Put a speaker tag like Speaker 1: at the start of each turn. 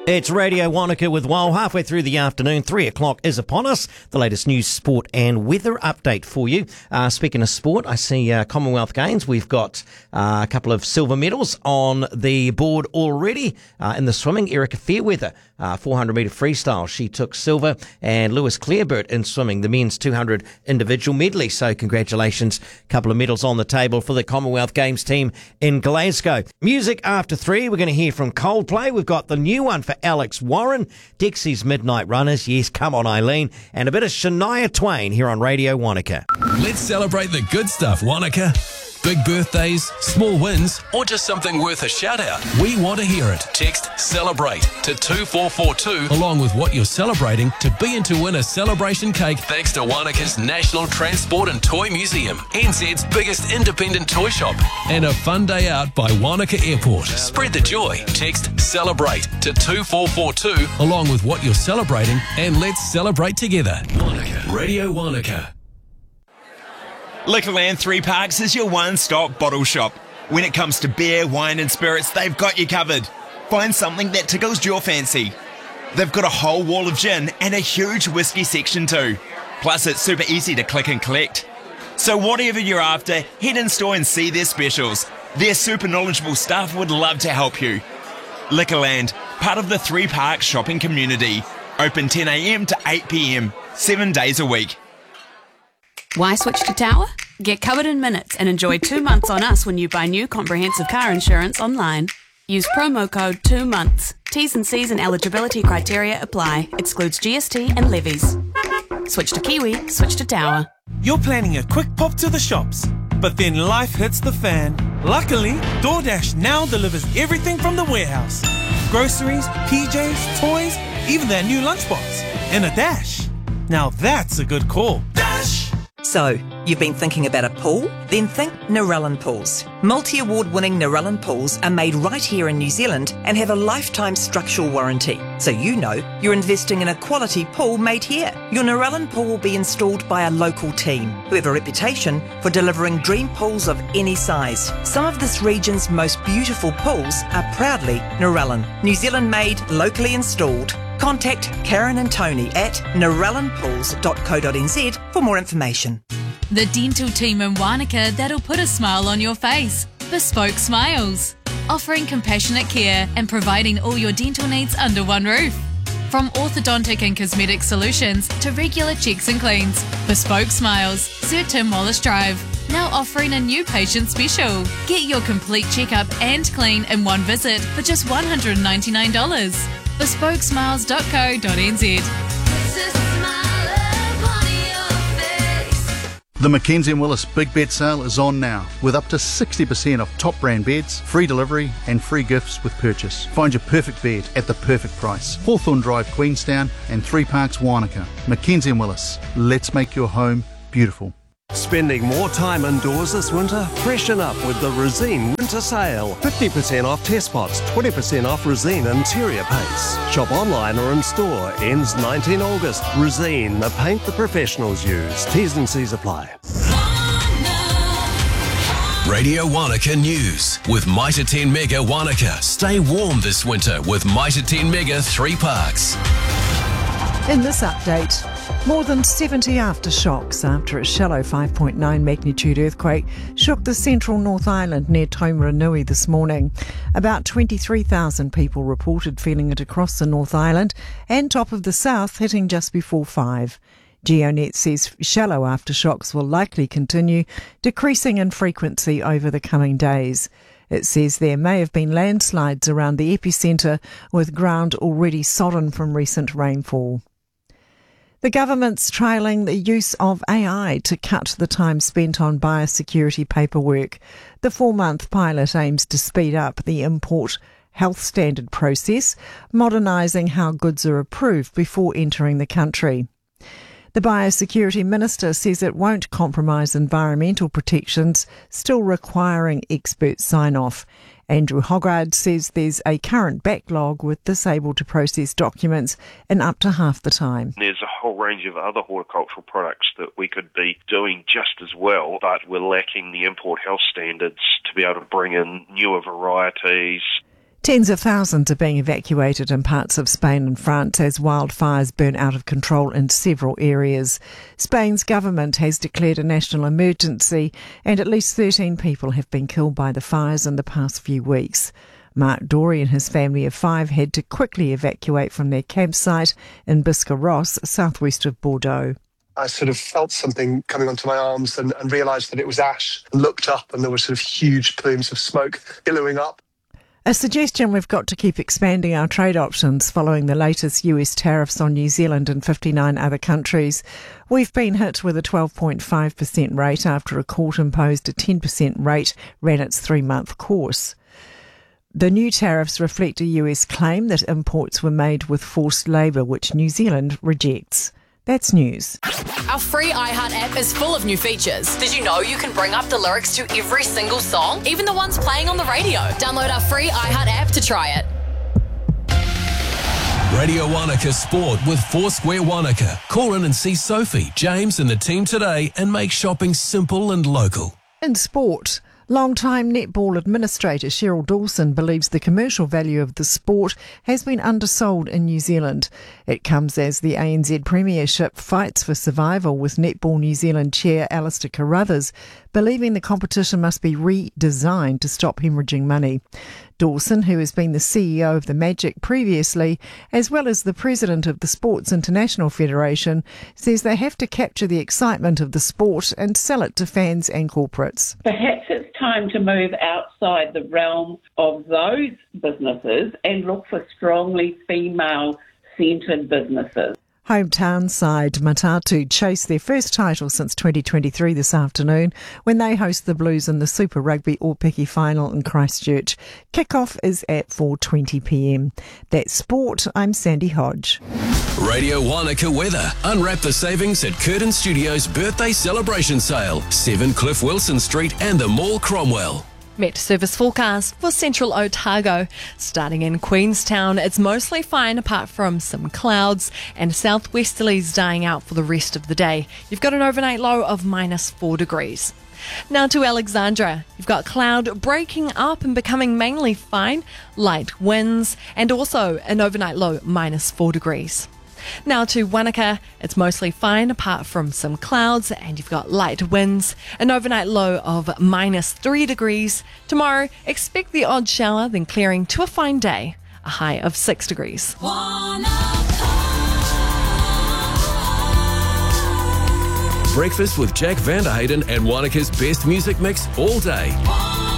Speaker 1: It's Radio Wanaka with Wow, halfway through the afternoon. 3 o'clock is upon us. The latest news, sport and weather update for you. Speaking of sport, I see Commonwealth Games. We've got a couple of silver medals on the board already. In the swimming, Erica Fairweather, 400-metre freestyle. She took silver. And Lewis Clareburt in swimming, the men's 200 individual medley. So congratulations. A couple of medals on the table for the Commonwealth Games team in Glasgow. Music after 3. We're going to hear from Coldplay. We've got the new one for Alex Warren, Dixie's Midnight Runners, yes, come on Eileen, and a bit of Shania Twain here on Radio Wanaka.
Speaker 2: Let's celebrate the good stuff, Wanaka. Big birthdays, small wins, or just something worth a shout out. We want to hear it. Text CELEBRATE to 2442 along with what you're celebrating to be in to win a celebration cake thanks to Wanaka's National Transport and Toy Museum, NZ's biggest independent toy shop, and a fun day out by Wanaka Airport. Spread the joy. Text CELEBRATE to 2442 along with what you're celebrating and let's celebrate together. Wanaka. Radio Wanaka.
Speaker 3: Liquorland 3 Parks is your one-stop bottle shop. When it comes to beer, wine and spirits, they've got you covered. Find something that tickles your fancy. They've got a whole wall of gin and a huge whiskey section too. Plus it's super easy to click and collect. So whatever you're after, head in store and see their specials. Their super knowledgeable staff would love to help you. Liquorland, part of the 3 Parks shopping community. Open 10 a.m. to 8 p.m, 7 days a week.
Speaker 4: Why switch to Tower? Get covered in minutes and enjoy 2 months on us when you buy new comprehensive car insurance online. Use promo code 2 months. T's and C's and eligibility criteria apply. Excludes GST and levies. Switch to Kiwi, switch to Tower.
Speaker 5: You're planning a quick pop to the shops, but then life hits the fan. Luckily, DoorDash now delivers everything from the warehouse. Groceries, PJs, toys, even their new lunchbox. In a dash. Now that's a good call. Dash!
Speaker 6: So, you've been thinking about a pool? Then think Narellan Pools. Multi-award-winning Narellan pools are made right here in New Zealand and have a lifetime structural warranty. So you know you're investing in a quality pool made here. Your Narellan pool will be installed by a local team who have a reputation for delivering dream pools of any size. Some of this region's most beautiful pools are proudly Narellan. New Zealand made, locally installed. Contact Karen and Tony at narellanpools.co.nz for more information.
Speaker 7: The dental team in Wanaka that'll put a smile on your face. Bespoke Smiles. Offering compassionate care and providing all your dental needs under one roof. From orthodontic and cosmetic solutions to regular checks and cleans. Bespoke Smiles, Sir Tim Wallace Drive. Now offering a new patient special. Get your complete checkup and clean in one visit for just $199. BespokeSmiles.co.nz.
Speaker 8: The Mackenzie & Willis Big Bed Sale is on now, with up to 60% off top brand beds, free delivery and free gifts with purchase. Find your perfect bed at the perfect price. Hawthorne Drive, Queenstown and 3 Parks, Wanaka. Mackenzie & Willis, let's make your home beautiful.
Speaker 9: Spending more time indoors this winter? Freshen up with the Resene Winter Sale. 50% off test pots, 20% off Resene interior paints. Shop online or in store. Ends 19 August. Resene, the paint the professionals use. T's and C's apply.
Speaker 2: Radio Wanaka News with Mitre 10 Mega Wanaka. Stay warm this winter with Mitre 10 Mega 3 Parks.
Speaker 10: In this update, more than 70 aftershocks after a shallow 5.9 magnitude earthquake shook the central North Island near Taumaranui this morning. About 23,000 people reported feeling it across the North Island and top of the south, hitting just before 5. GeoNet says shallow aftershocks will likely continue, decreasing in frequency over the coming days. It says there may have been landslides around the epicentre, with ground already sodden from recent rainfall. The government's trialling the use of AI to cut the time spent on biosecurity paperwork. The 4-month pilot aims to speed up the import health standard process, modernising how goods are approved before entering the country. The Biosecurity Minister says it won't compromise environmental protections, still requiring expert sign-off. Andrew Hoggard says there's a current backlog with this able to process documents in up to half the time.
Speaker 11: There's a whole range of other horticultural products that we could be doing just as well, but we're lacking the import health standards to be able to bring in newer varieties.
Speaker 10: Tens of thousands are being evacuated in parts of Spain and France as wildfires burn out of control in several areas. Spain's government has declared a national emergency and at least 13 people have been killed by the fires in the past few weeks. Mark Dorey and his family of 5 had to quickly evacuate from their campsite in Biscarrosse, southwest of Bordeaux.
Speaker 12: I sort of felt something coming onto my arms and realised that it was ash, and looked up and there were sort of huge plumes of smoke billowing up.
Speaker 10: A suggestion: we've got to keep expanding our trade options following the latest US tariffs on New Zealand and 59 other countries. We've been hit with a 12.5% rate after a court imposed a 10% rate ran its 3-month course. The new tariffs reflect a US claim that imports were made with forced labour, which New Zealand rejects. That's news.
Speaker 13: Our free iHeart app is full of new features. Did you know you can bring up the lyrics to every single song, even the ones playing on the radio? Download our free iHeart app to try it.
Speaker 2: Radio Wanaka Sport with Foursquare Wanaka. Call in and see Sophie, James and the team today and make shopping simple and local.
Speaker 10: In sport, long-time netball administrator Cheryl Dawson believes the commercial value of the sport has been undersold in New Zealand. It comes as the ANZ Premiership fights for survival, with Netball New Zealand chair Alistair Carruthers believing the competition must be redesigned to stop hemorrhaging money. Dawson, who has been the CEO of the Magic previously, as well as the president of the Sports International Federation, says they have to capture the excitement of the sport and sell it to fans and corporates.
Speaker 14: Perhaps it's time to move outside the realm of those businesses and look for strongly female-centred businesses.
Speaker 10: Hometown side Matatu chase their first title since 2023 this afternoon when they host the Blues in the Super Rugby All-Piki final in Christchurch. Kick-off is at 4:20pm. That's sport. I'm Sandy Hodge.
Speaker 2: Radio Wanaka weather. Unwrap the savings at Curtin Studios' birthday celebration sale. 7 Cliff Wilson Street and the Mall Cromwell.
Speaker 15: Met service forecast for central Otago. Starting in Queenstown, it's mostly fine apart from some clouds and southwesterlies dying out for the rest of the day. You've got an overnight low of -4 degrees. Now to Alexandra. You've got cloud breaking up and becoming mainly fine, light winds, and also an overnight low -4 degrees. Now to Wanaka, it's mostly fine apart from some clouds and you've got light winds, an overnight low of -3 degrees. Tomorrow, expect the odd shower, then clearing to a fine day, a high of 6 degrees.
Speaker 2: Breakfast with Jack Vanderhayden and Wanaka's best music mix all day.